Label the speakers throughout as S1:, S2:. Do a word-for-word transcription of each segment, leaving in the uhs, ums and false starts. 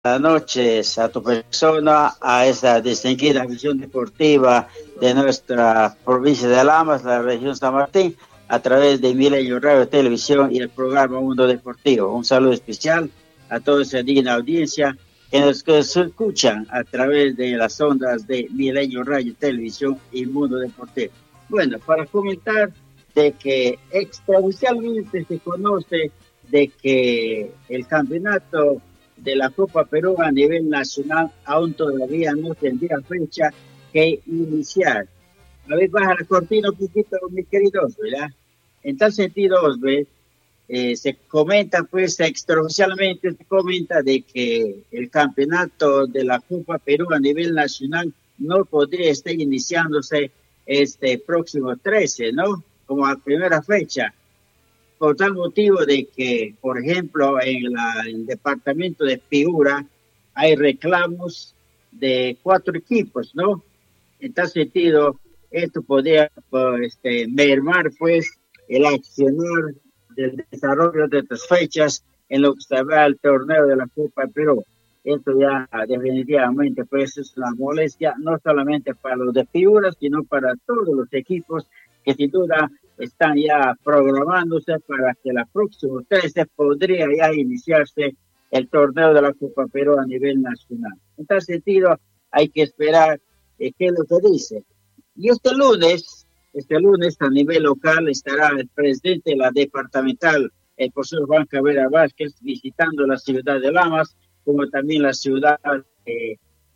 S1: Buenas noches a tu persona, a esa distinguida visión deportiva de nuestra provincia de Lamas, la región San Martín, a través de Milenio Radio Televisión y el programa Mundo Deportivo. Un saludo especial a toda esa digna audiencia que nos, que nos escuchan a través de las ondas de Milenio Radio Televisión y Mundo Deportivo. Bueno, para comentar de que extraoficialmente se conoce de que el campeonato de la Copa Perú a nivel nacional aún todavía no tendría fecha que iniciar. A ver, baja la cortina un poquito, mis queridos, ¿verdad? En tal sentido, Osbe, eh, se comenta, pues, extraoficialmente se comenta de que el campeonato de la Copa Perú a nivel nacional no podría estar iniciándose este próximo trece, ¿no? Como a primera fecha. Por tal motivo de que, por ejemplo, en la, el departamento de Piura hay reclamos de cuatro equipos, ¿no? En tal sentido, esto podría pues, este, mermar, pues, el accionar del desarrollo de estas fechas en lo que se ve al torneo de la Copa Perú. Esto ya definitivamente, pues, es una molestia, no solamente para los de Piura, sino para todos los equipos que sin duda están ya programándose para que la próxima trece podría ya iniciarse el torneo de la Copa Perú a nivel nacional. En tal sentido, hay que esperar eh, qué es lo que dice. Y este lunes, este lunes a nivel local estará el presidente de la departamental, el profesor Juan Cabrera Vázquez, visitando la ciudad de Lamas, como también la ciudad de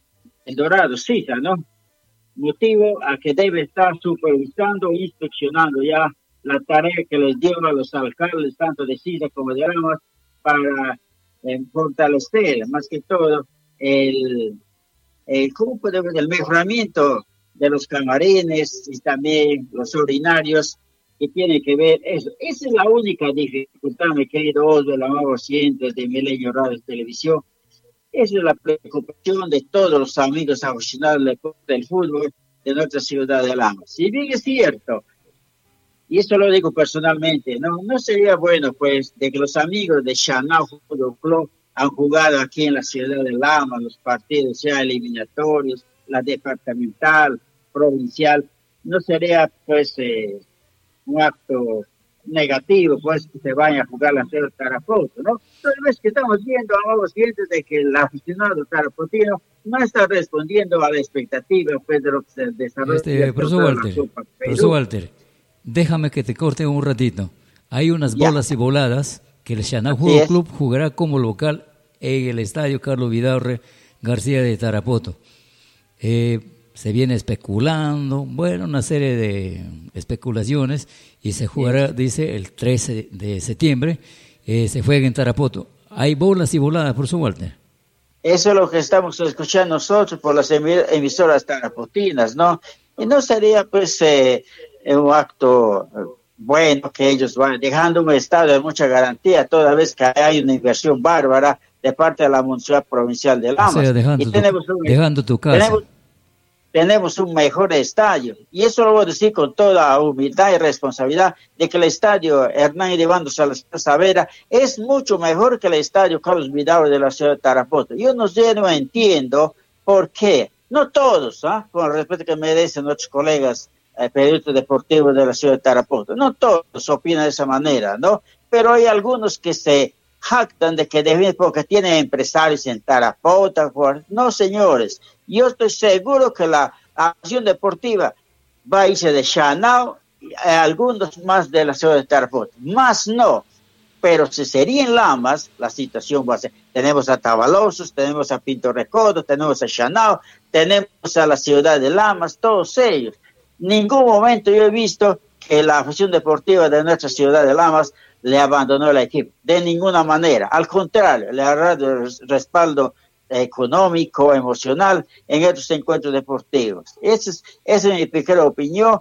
S1: El Dorado, Sisa, ¿no? Motivo a que debe estar supervisando e inspeccionando ya la tarea que les dio a los alcaldes, tanto de Sisa como de Lamas, para eh, fortalecer más que todo el, el, ¿cómo podemos decir? El mejoramiento de los camarines y también los urinarios que tienen que ver eso. Esa es la única dificultad, mi querido Osvaldo, la amable oyente de Milenio Radio Televisión. Esa es la preocupación de todos los amigos aficionados del fútbol de nuestra ciudad de Lamas. Si bien es cierto, y esto lo digo personalmente, no, no sería bueno pues de que los amigos de Chanao Fútbol Club han jugado aquí en la ciudad de Lamas los partidos ya eliminatorios, la departamental, provincial, no sería pues eh, un acto negativo, pues, que se vayan a jugar la Cero Tarapoto, ¿no? Entonces, ves que estamos viendo, ambos clientes, de que el aficionado tarapotino no está respondiendo a la expectativa, pues, de lo que se desarrolla.
S2: Este, profesor Walter, profesor Walter, déjame que te corte un ratito. Hay unas
S1: Ya.
S2: bolas y voladas que el Chanao Fútbol Club jugará como local en el estadio Carlos Vidaurre García de Tarapoto. Eh, se viene especulando, bueno, una serie de especulaciones, y se jugará, dice, el trece de septiembre, eh, se juega en Tarapoto. ¿Hay bolas y voladas, profesor Walter?
S1: Eso es lo que estamos escuchando nosotros por las emisoras tarapotinas, ¿no? Y no sería, pues, eh, un acto bueno que ellos van dejando un estado de mucha garantía, toda vez que hay una inversión bárbara de parte de la Municipalidad Provincial de Lamas.
S2: O sea, dejando,
S1: y
S2: tu,
S1: tenemos un,
S2: dejando tu casa.
S1: Tenemos, tenemos un mejor estadio, y eso lo voy a decir con toda humildad y responsabilidad, de que el estadio Hernán Edivando Salazar Saavedra es mucho mejor que el estadio Carlos Vidaurre de la ciudad de Tarapoto. Yo no, sé, no entiendo por qué, no todos, ¿eh? Con el respeto que merecen nuestros colegas eh, periodistas deportivos de la ciudad de Tarapoto, no todos opinan de esa manera, ¿no? Pero hay algunos que se jactan de que deben, porque tienen empresarios en Tarapoto. No, señores, yo estoy seguro que la acción deportiva va a irse de Chanao, eh, algunos más de la ciudad de Tarapoto, más no, pero si sería en Lamas, la situación va a ser, tenemos a Tabalosos, tenemos a Pinto Recodo, tenemos a Chanao, tenemos a la ciudad de Lamas, todos ellos. Ningún momento yo he visto que la afición deportiva de nuestra ciudad de Lamas le abandonó el equipo, de ninguna manera. Al contrario, le ha dado respaldo económico, emocional en estos encuentros deportivos. Esa es, esa es mi pequeña opinión.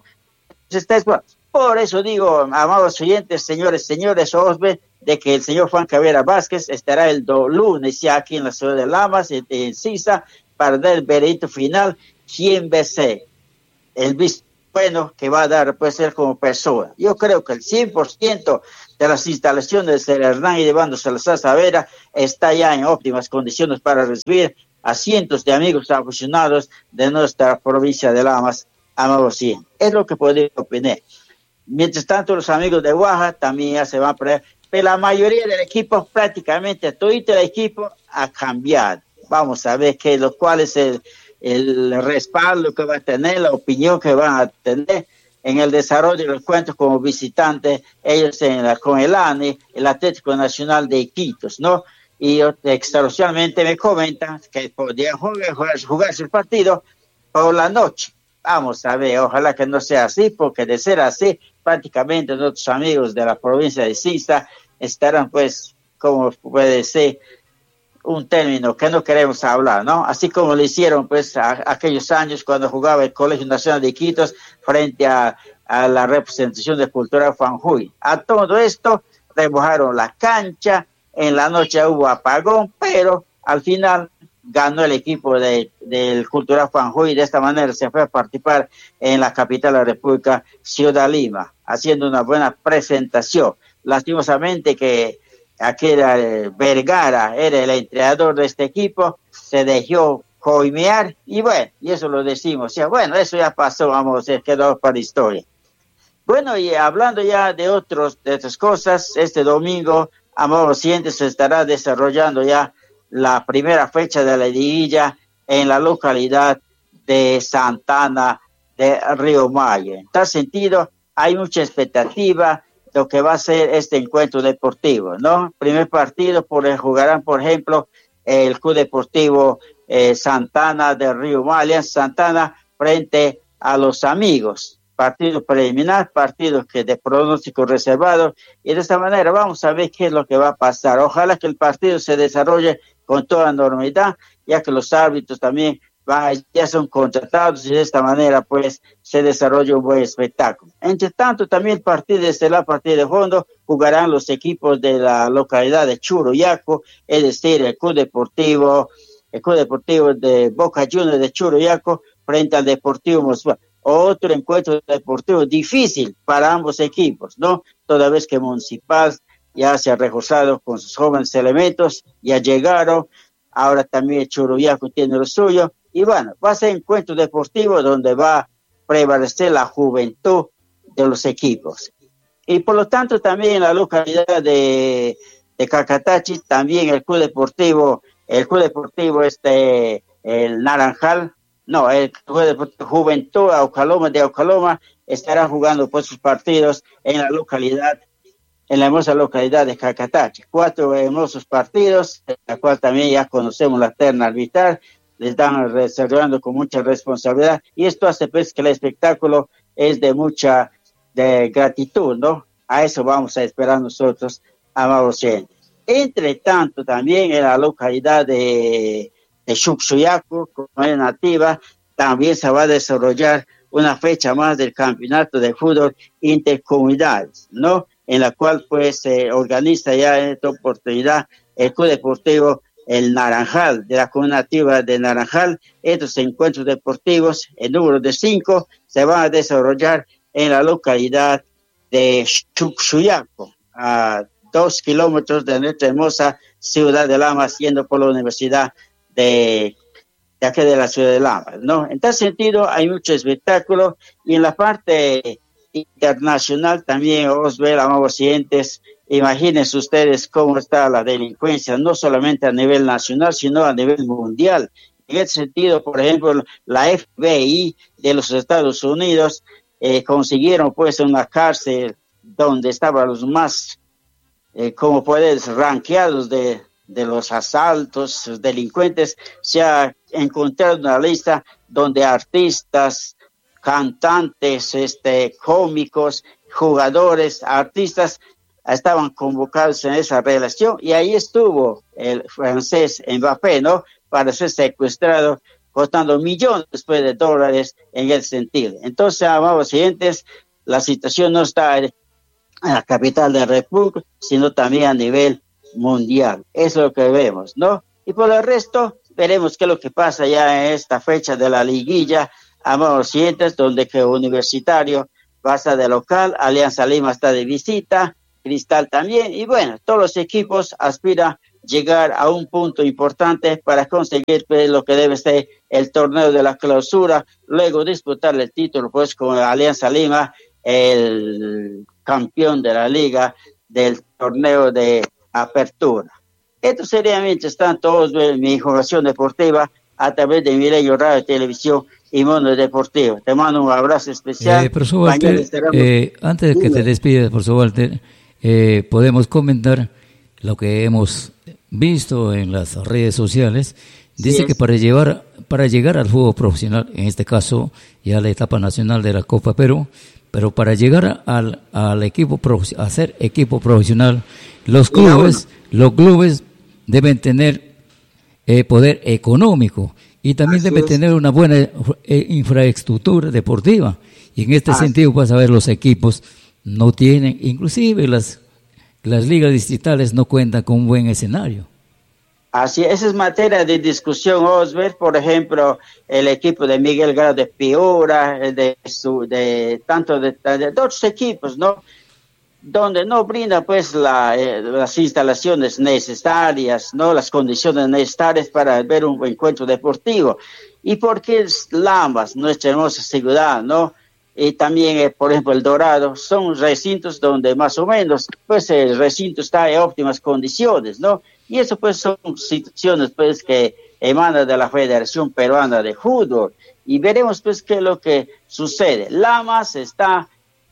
S1: Por eso digo, amados oyentes, señores, señores, Osbe, de que el señor Juan Cabrera Vázquez estará el do, lunes ya aquí en la ciudad de Lamas, en, en Sisa, para dar el veredicto final, quién va a ser el vice bueno que va a dar pues él como persona. Yo creo que el cien por ciento de las instalaciones de Hernán y de Bando Salazar Saavedra está ya en óptimas condiciones para recibir a cientos de amigos aficionados de nuestra provincia de Lamas, amados cien. Es lo que podría opinar. Mientras tanto, los amigos de Oaxaca también ya se van a poner, pero la mayoría del equipo, prácticamente todo el equipo ha cambiado. Vamos a ver qué, lo cual es el, el respaldo que va a tener, la opinión que van a tener en el desarrollo del encuentro como visitantes, ellos en la, con el A N I, el Atlético Nacional de Iquitos, ¿no? Y extraoficialmente me comentan que podrían jugar, jugar, jugarse el partido por la noche. Vamos a ver, ojalá que no sea así, porque de ser así, prácticamente nuestros amigos de la provincia de Cinza estarán, pues, como puede ser, un término que no queremos hablar, ¿no? Así como lo hicieron, pues, a, a aquellos años cuando jugaba el Colegio Nacional de Iquitos frente a, a la representación de Cultural Fanjuy. A todo esto, remojaron la cancha, en la noche hubo apagón, pero al final ganó el equipo de, del Cultural Fanjuy y de esta manera se fue a participar en la capital de la República, Ciudad Lima, haciendo una buena presentación. Lastimosamente que aquel eh, Vergara era el entrenador de este equipo, se dejó coimear y bueno, y eso lo decimos, o sea, bueno, eso ya pasó, vamos, se quedó para la historia. Bueno, y hablando ya de otros, de otras cosas, este domingo, amados oyentes, se estará desarrollando ya la primera fecha de la liguilla en la localidad de Santana de Río Maya. En tal sentido, hay mucha expectativa de lo que va a ser este encuentro deportivo, ¿no? Primer partido por el, jugarán, por ejemplo, el Club Deportivo eh, Santana de Río Maya, Santana frente a los amigos. Partido preliminar, partidos que de pronóstico reservado, y de esta manera vamos a ver qué es lo que va a pasar. Ojalá que el partido se desarrolle con toda normalidad, ya que los árbitros también van, ya son contratados y de esta manera pues se desarrolla un buen espectáculo. Entre tanto, también el partido estelar, partido de fondo, jugarán los equipos de la localidad de Churuyaco, es decir, el Club Deportivo, el Club Deportivo de Boca Juniors de Churuyaco frente al Deportivo Moscú. Otro encuentro deportivo difícil para ambos equipos, ¿no? Toda vez que Municipal ya se ha reforzado con sus jóvenes elementos, ya llegaron, ahora también Churuyaco tiene lo suyo, y bueno, va a ser encuentro deportivo donde va a prevalecer la juventud de los equipos. Y por lo tanto también en la localidad de, de Cacatachi, también el Club Deportivo, el Club Deportivo este, el Naranjal, no, el Juventud Aucaloma de Aucaloma estará jugando por sus partidos en la localidad, en la hermosa localidad de Cacatachi. Cuatro hermosos partidos, en la cual también ya conocemos la terna arbitral, le están desarrollando con mucha responsabilidad, y esto hace pues que el espectáculo es de mucha de gratitud, ¿no? A eso vamos a esperar nosotros, amados oyentes. Entre tanto, también en la localidad de de Xuxuyaco, como es nativa, también se va a desarrollar una fecha más del campeonato de fútbol intercomunidades, ¿no? En la cual pues se organiza ya en esta oportunidad el Club Deportivo El Naranjal, de la comunidad nativa de Naranjal. Estos encuentros deportivos, el número de cinco, se van a desarrollar en la localidad de Xuxuyaco, a dos kilómetros de nuestra hermosa ciudad de Lamas, yendo por la Universidad de, de aquí de la ciudad de Lamas, ¿no? En tal sentido hay mucho espectáculo, y en la parte internacional también os veo, amables oyentes, imagínense ustedes cómo está la delincuencia, no solamente a nivel nacional, sino a nivel mundial. En ese sentido, por ejemplo, la F B I de los Estados Unidos eh, consiguieron pues una cárcel donde estaban los más, eh, como puedes, ranqueados de de los asaltos, delincuentes. Se ha encontrado una lista donde artistas, cantantes, este, cómicos, jugadores, artistas estaban convocados en esa relación, y ahí estuvo el francés Mbappé, ¿no? Para ser secuestrado, costando millones después de dólares en el sentido. Entonces, amados oyentes, la situación no está en la capital de la República, sino también a nivel mundial. Eso es lo que vemos, ¿no? Y por el resto, veremos qué es lo que pasa ya en esta fecha de la liguilla ambos los siguientes, donde que Universitario va a estar de local, Alianza Lima está de visita, Cristal también, y bueno, todos los equipos aspiran llegar a un punto importante para conseguir pues, lo que debe ser el torneo de la clausura, luego disputar el título pues con Alianza Lima, el campeón de la liga del torneo de apertura. Esto sería mientras tanto mi información deportiva a través de Milenio Radio, Televisión y Mundo Deportivo. Te mando un abrazo especial.
S2: Eh, profesor Walter, estaremos... eh, antes de que te despidas, profesor Walter, eh, podemos comentar lo que hemos visto en las redes sociales. Dice sí, que para llevar para llegar al fútbol profesional, en este caso ya la etapa nacional de la Copa Perú, pero para llegar al, al equipo a ser equipo profesional, los clubes, los clubes deben tener eh, poder económico y también Así deben es. tener una buena eh, infraestructura deportiva. Y en este Así. sentido, vas a ver, los equipos no tienen, inclusive las las ligas distritales no cuentan con un buen escenario.
S1: Así, esa es materia de discusión, Osber. Por ejemplo, el equipo de Miguel Grau de Piura, de, su, de tanto de, de otros equipos, ¿no? Donde no brinda pues la, eh, las instalaciones necesarias, ¿no? Las condiciones necesarias para ver un encuentro deportivo. Y porque Lamas, nuestra hermosa ciudad, ¿no? Y también, eh, por ejemplo, El Dorado, son recintos donde más o menos, pues el recinto está en óptimas condiciones, ¿no? Y eso pues son situaciones pues que emanan de la Federación Peruana de Fútbol. Y veremos pues qué es lo que sucede. Lamas está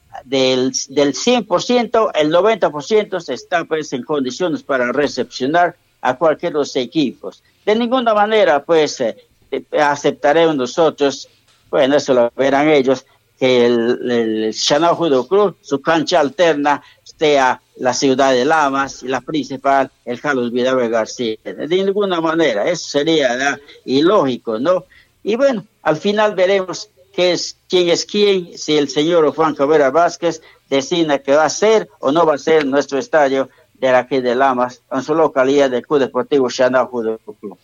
S1: del, del cien por ciento, el noventa por ciento está pues en condiciones para recepcionar a cualquiera de los equipos. De ninguna manera pues eh, aceptaremos nosotros, bueno, eso lo verán ellos, que el, el Chanao Judo Club, su cancha alterna, sea la ciudad de Lamas y la principal, el Carlos Vidaurre García. De ninguna manera, eso sería ¿no? ilógico, ¿no? Y bueno, al final veremos qué es, quién es quién, si el señor Juan Cabrera Vázquez decide que va a ser o no va a ser nuestro estadio de aquí de Lamas, en su localidad del Club Deportivo Chanao Judo Club.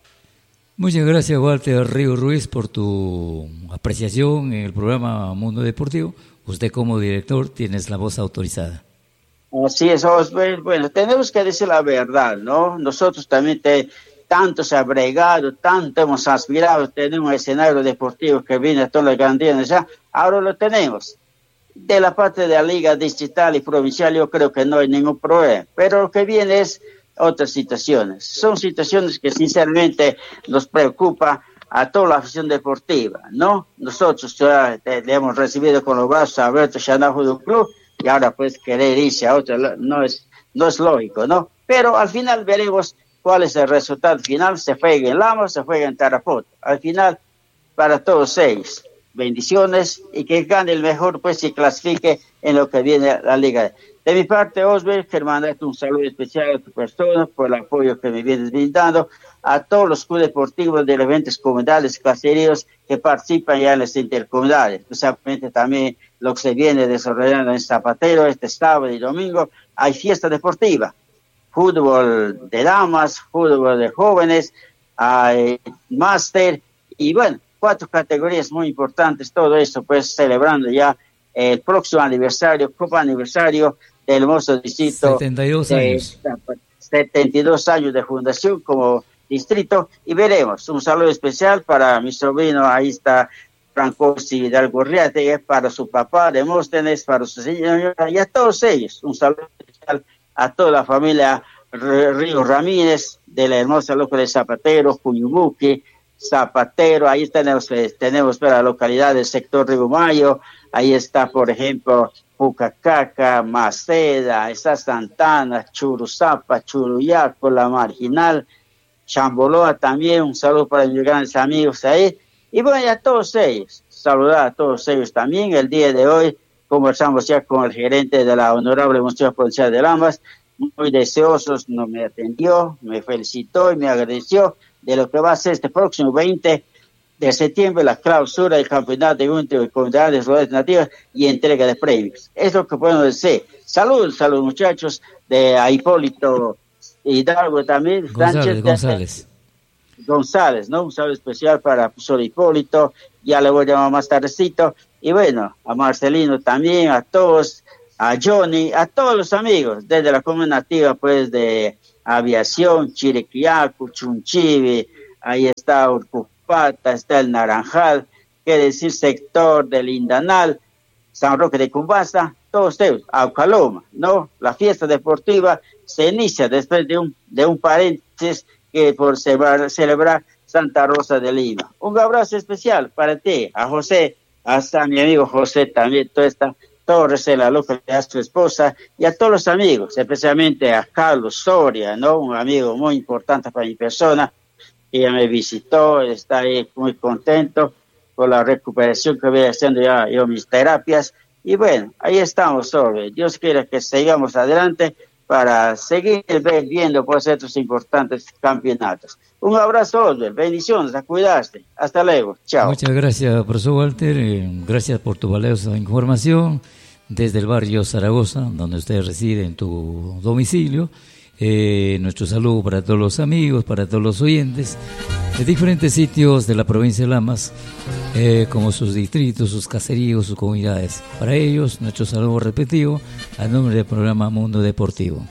S2: Muchas gracias, Walter Río Ruiz, por tu apreciación en el programa Mundo Deportivo. Usted como director tienes la voz autorizada.
S1: Así es, Osber. Bueno, tenemos que decir la verdad, ¿no? Nosotros también te, tanto se ha bregado, tanto hemos aspirado a tener un escenario deportivo que viene a todas las grandes ya. Ahora lo tenemos. De la parte de la Liga Distrital y Provincial yo creo que no hay ningún problema. Pero lo que viene es otras situaciones. Son situaciones que sinceramente nos preocupa a toda la afición deportiva, ¿no? Nosotros ya te, le hemos recibido con los brazos a Alberto Chanao Judo Club y ahora pues querer irse a otro no es, no es lógico, ¿no? Pero al final veremos cuál es el resultado final. Se juega en Lamas, se juega en Tarapoto. Al final, para todos ellos, bendiciones y que gane el mejor pues y clasifique en lo que viene la Liga. De mi parte, Osber, quiero mandarte un saludo especial a tu persona por el apoyo que me vienes brindando, a todos los clubes deportivos de los eventos comunales, caseríos que participan ya en las intercomunales, especialmente también lo que se viene desarrollando en Zapatero este sábado y domingo. Hay fiesta deportiva, fútbol de damas, fútbol de jóvenes, hay máster y bueno, cuatro categorías muy importantes, todo esto pues celebrando ya el próximo aniversario, Copa Aniversario del hermoso distrito.
S2: setenta y dos años.
S1: setenta y dos años de fundación como distrito. Y veremos. Un saludo especial para mi sobrino, ahí está Franco Hidalgo Riate, para su papá Demóstenes, para su señora y a todos ellos. Un saludo especial a toda la familia Río Ramírez, de la hermosa localidad de Zapatero, Cuyubuque, Zapatero, ahí tenemos, tenemos para la localidad del sector Río Mayo, ahí está, por ejemplo, Pucacaca, Maceda, está Santana, Churuzapa, Churuyaco, La Marginal, Chamboloa también, un saludo para mis grandes amigos ahí, y bueno, a todos ellos, saludar a todos ellos también. El día de hoy conversamos ya con el gerente de la Honorable Museo Provincial de Lamas, muy deseosos, no me atendió, me felicitó y me agradeció de lo que va a ser este próximo veinte de septiembre, la clausura del campeonato de comunidades rurales nativas y entrega de premios. Es lo que podemos decir. Saludos a los muchachos de a Hipólito Hidalgo también.
S2: González, Sánchez, González.
S1: González, ¿no? Un saludo especial para Profesor Hipólito, ya le voy a llamar más tardecito, y bueno, a Marcelino también, a todos, a Johnny, a todos los amigos, desde la comunidad nativa, pues, de Aviación, Chiriquiacu, Chunchivi, ahí está Urcupata, está el Naranjal, qué decir, sector del Lindanal, San Roque de Cumbasa, todos ustedes, Aucaloma, ¿no? La fiesta deportiva se inicia después de un, de un paréntesis que por celebrar, celebrar Santa Rosa de Lima. Un abrazo especial para ti, a José, hasta mi amigo José también, toda esta Torres, la Luca, a su esposa, y a todos los amigos, especialmente a Carlos Soria, ¿no? Un amigo muy importante para mi persona, que ya me visitó, está ahí muy contento por la recuperación que voy haciendo ya yo mis terapias. Y bueno, ahí estamos, sobre. Dios quiera que sigamos adelante para seguir viendo pues estos importantes campeonatos. Un abrazo, Osber. Bendiciones, a cuidarse. Hasta luego. Chao.
S2: Muchas gracias, profesor Walter. Eh, gracias por tu valiosa información desde el barrio Zaragoza, donde usted reside en tu domicilio. Eh, nuestro saludo para todos los amigos, para todos los oyentes de diferentes sitios de la provincia de Lamas, eh, como sus distritos, sus caseríos, sus comunidades. Para ellos, nuestro saludo repetido a nombre del programa Mundo Deportivo.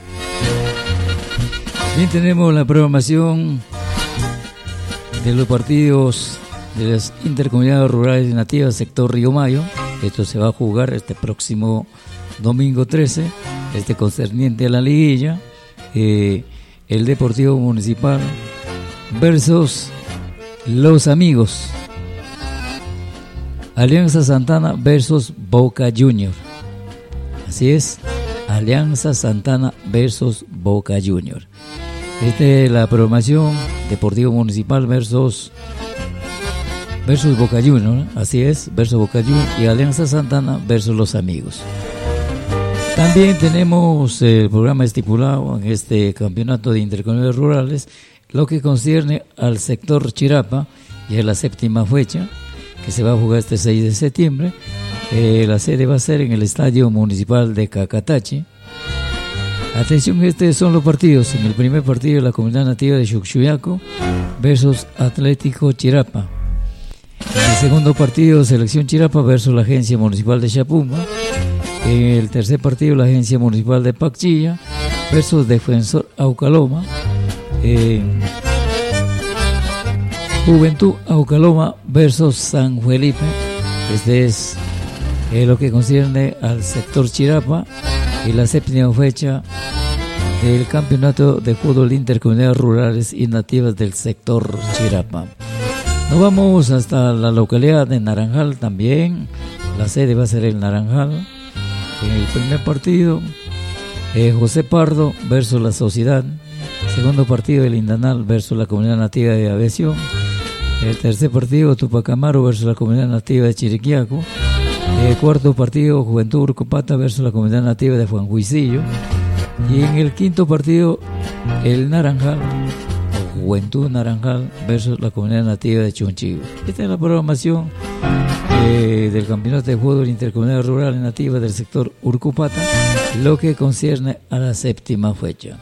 S2: Bien, tenemos la programación de los partidos de las intercomunidades rurales y nativas sector Río Mayo. Esto se va a jugar este próximo domingo trece, este concerniente a la liguilla. Eh, el Deportivo Municipal versus Los Amigos, Alianza Santana versus Boca Junior. Así es, Alianza Santana versus Boca Junior. Esta es la programación. Deportivo Municipal versus versus Boca Junior, ¿no? Así es, versus Boca Junior, y Alianza Santana versus Los Amigos. También tenemos el programa estipulado en este campeonato de intercomunidades rurales, lo que concierne al sector Chirapa, y es la séptima fecha, que se va a jugar este seis de septiembre. Eh, la sede va a ser en el Estadio Municipal de Cacatachi. Atención, estos son los partidos. En el primer partido, la comunidad nativa de Xuxuyaco versus Atlético Chirapa. En el segundo partido, Selección Chirapa versus la Agencia Municipal de Chapuma. En el tercer partido, la Agencia Municipal de Pacchilla versus Defensor Aucaloma. Eh, Juventud Aucaloma versus San Felipe. Este es eh, lo que concierne al sector Chirapa y la séptima fecha del campeonato de fútbol intercomunidades rurales y nativas del sector Chirapa. Nos vamos hasta la localidad de Naranjal también. La sede va a ser el Naranjal. En el primer partido, eh, José Pardo versus la Sociedad. Segundo partido, el Indanal versus la comunidad nativa de Aviación. El tercer partido, Tupac Amaru versus la comunidad nativa de Chiriquiaco. El cuarto partido, Juventud Urcopata versus la comunidad nativa de Juanjuicillo. Y en el quinto partido, el Naranjal, o Juventud Naranjal versus la comunidad nativa de Chunchivo. Esta es la programación eh, del campeonato de fútbol intercomunidad rural y nativa del sector Urcupata, lo que concierne a la séptima fecha.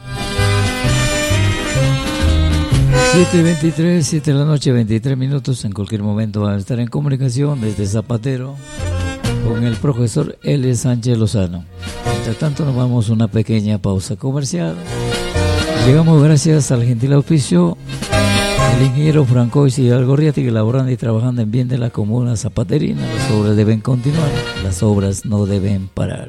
S2: siete veintitrés, siete de la noche, veintitrés minutos. En cualquier momento van a estar en comunicación desde Zapatero con el profesor L. Sánchez Lozano. Mientras tanto, nos vamos a una pequeña pausa comercial. Llegamos gracias al gentil auspicio del ingeniero Francois y Algorriati, laborando y trabajando en bien de la comuna zapaterina. Las obras deben continuar, las obras no deben parar.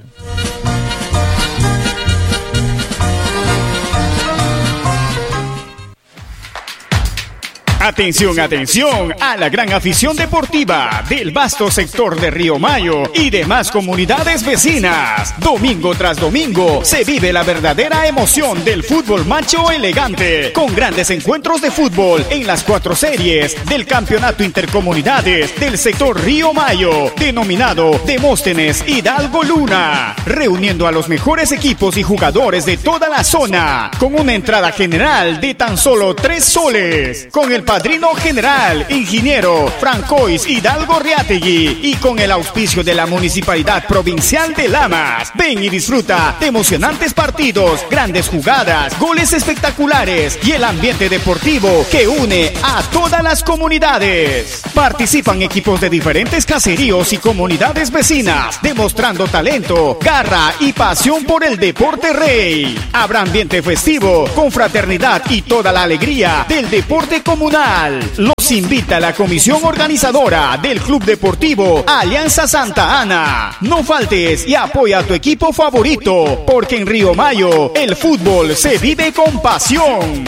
S3: Atención, atención a la gran afición deportiva del vasto sector de Río Mayo y demás comunidades vecinas. Domingo tras domingo se vive la verdadera emoción del fútbol macho elegante, con grandes encuentros de fútbol en las cuatro series del campeonato intercomunidades del sector Río Mayo, denominado Demóstenes Hidalgo Luna, reuniendo a los mejores equipos y jugadores de toda la zona, con una entrada general de tan solo tres soles, con el padrino general, ingeniero Francois Hidalgo Riategui, y con el auspicio de la Municipalidad Provincial de Lamas. Ven y disfruta de emocionantes partidos, grandes jugadas, goles espectaculares y el ambiente deportivo que une a todas las comunidades. Participan equipos de diferentes caseríos y comunidades vecinas, demostrando talento, garra y pasión por el deporte rey. Habrá ambiente festivo, con fraternidad y toda la alegría del deporte comunal. Los invita la comisión organizadora del Club Deportivo Alianza Santa Ana. No faltes y apoya a tu equipo favorito, porque en Río Mayo el fútbol se vive con pasión.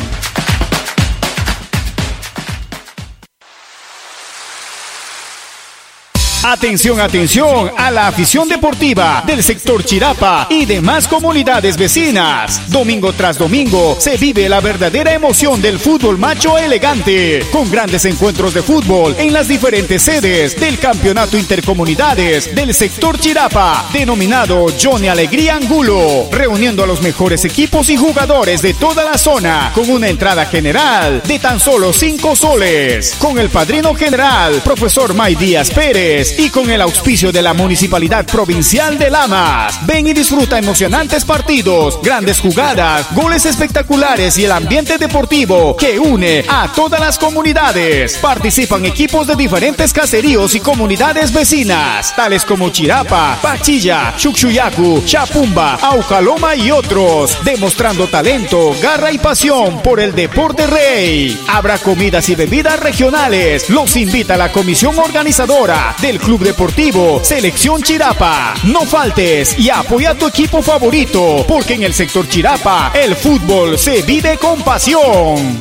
S3: Atención, atención a la afición deportiva del sector Chirapa y demás comunidades vecinas. Domingo tras domingo se vive la verdadera emoción del fútbol macho elegante, con grandes encuentros de fútbol en las diferentes sedes del campeonato intercomunidades del sector Chirapa, denominado Johnny Alegría Angulo, reuniendo a los mejores equipos y jugadores de toda la zona, con una entrada general de tan solo cinco soles, con el padrino general, profesor May Díaz Pérez, y con el auspicio de la Municipalidad Provincial de Lamas. Ven y disfruta emocionantes partidos, grandes jugadas, goles espectaculares y el ambiente deportivo que une a todas las comunidades. Participan equipos de diferentes caseríos y comunidades vecinas, tales como Chirapa, Pachilla, Chuchuyacu, Chapumba, Aucaloma y otros, demostrando talento, garra y pasión por el deporte rey. Habrá comidas y bebidas regionales. Los invita la comisión organizadora del Club Deportivo Selección Chirapa. No faltes y apoya a tu equipo favorito, porque en el sector Chirapa el fútbol se vive con pasión.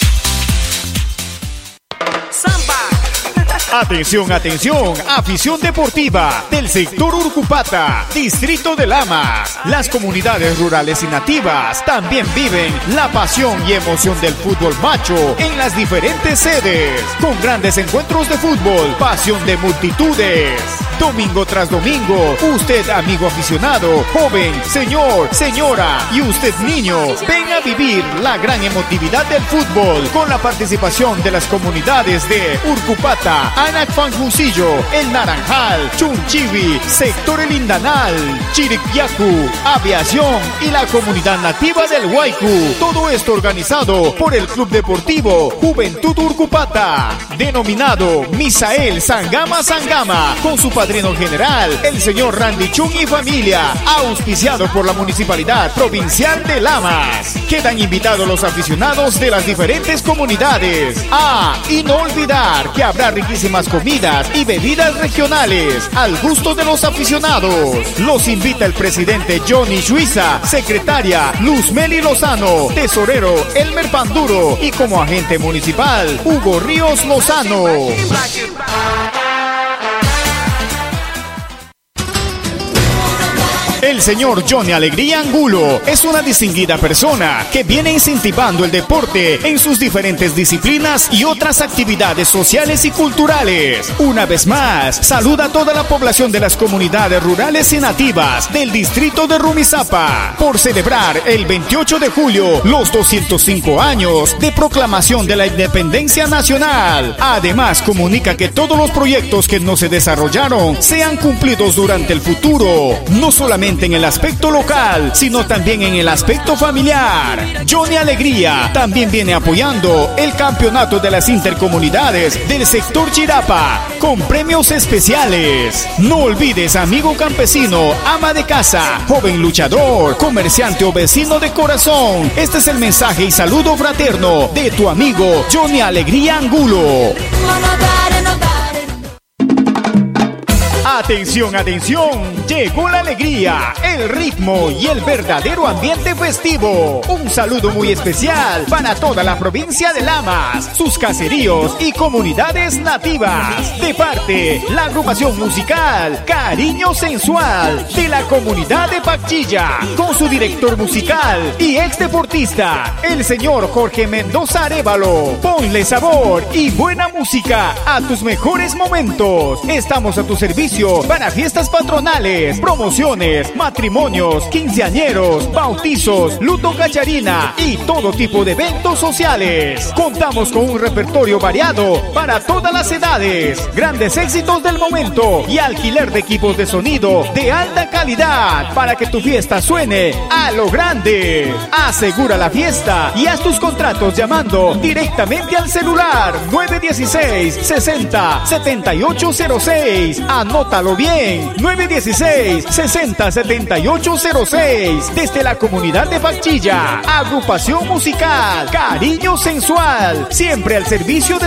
S3: Atención, atención, afición deportiva del sector Urcupata, distrito de Lamas. Las comunidades rurales y nativas también viven la pasión y emoción del fútbol macho en las diferentes sedes, con grandes encuentros de fútbol, pasión de multitudes. Domingo tras domingo, usted, amigo aficionado, joven, señor, señora y usted, niño, ven a vivir la gran emotividad del fútbol con la participación de las comunidades de Urcupata, Anacfanjusillo, El Naranjal, Chunchivi, Sector El Indanal, Chiriquiacu, Aviación y la comunidad nativa del Huaycu. Todo esto organizado por el Club Deportivo Juventud Urcupata, denominado Misael Sangama Sangama, con su padrino general, el señor Randy Chung y familia, auspiciado por la Municipalidad Provincial de Lamas. Quedan invitados los aficionados de las diferentes comunidades. Ah, y no olvidar que habrá riquísimas comidas y bebidas regionales al gusto de los aficionados. Los invita el presidente Johnny Suiza, secretaria Luz Meli Lozano, tesorero Elmer Panduro y como agente municipal Hugo Ríos Lozano. El señor Johnny Alegría Angulo es una distinguida persona que viene incentivando el deporte en sus diferentes disciplinas y otras actividades sociales y culturales. Una vez más, saluda a toda la población de las comunidades rurales y nativas del distrito de Rumizápa por celebrar el veintiocho de julio los doscientos cinco años de proclamación de la independencia nacional. Además, comunica que todos los proyectos que no se desarrollaron sean cumplidos durante el futuro, no solamente en el aspecto local, sino también en el aspecto familiar. Johnny Alegría también viene apoyando el campeonato de las intercomunidades del sector Chirapa con premios especiales. No olvides, amigo campesino, ama de casa, joven luchador, comerciante o vecino de corazón. Este es el mensaje y saludo fraterno de tu amigo Johnny Alegría Angulo. Atención, atención, llegó la alegría, el ritmo y el verdadero ambiente festivo. Un saludo muy especial para toda la provincia de Lamas, sus caseríos y comunidades nativas. De parte, la agrupación musical Cariño Sensual de la comunidad de Pachilla, con su director musical y ex deportista, el señor Jorge Mendoza Arévalo. Ponle sabor y buena música a tus mejores momentos. Estamos a tu servicio servicio para fiestas patronales, promociones, matrimonios, quinceañeros, bautizos, luto cacharina y todo tipo de eventos sociales. Contamos con un repertorio variado para todas las edades, grandes éxitos del momento y alquiler de equipos de sonido de alta calidad para que tu fiesta suene a lo grande. Asegura la fiesta y haz tus contratos llamando directamente al celular nueve uno seis, sesenta, setenta y ocho cero seis. Anótalo bien, nueve uno seis, sesenta, setenta y ocho cero seis. Desde la comunidad de Pachilla, agrupación musical Cariño Sensual, siempre al servicio de